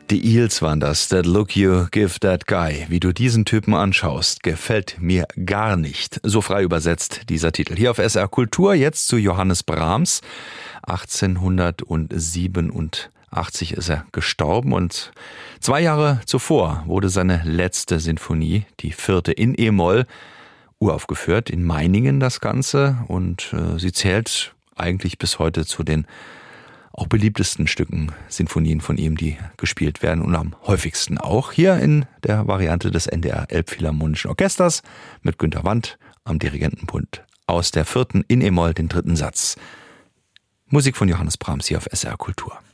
Die Eels waren das, That Look You Give That Guy. Wie du diesen Typen anschaust, gefällt mir gar nicht. So frei übersetzt dieser Titel. Hier auf SR Kultur, jetzt zu Johannes Brahms. 1887 ist er gestorben und 2 Jahre zuvor wurde seine letzte Sinfonie, die 4. in E-Moll, uraufgeführt. In Meiningen das Ganze und sie zählt eigentlich bis heute zu den auch beliebtesten Stücken, Sinfonien von ihm, die gespielt werden und am häufigsten auch hier in der Variante des NDR Elbphilharmonischen Orchesters mit Günter Wandt am Dirigentenpult aus der 4. in E-Moll, den 3. Satz. Musik von Johannes Brahms hier auf SR Kultur.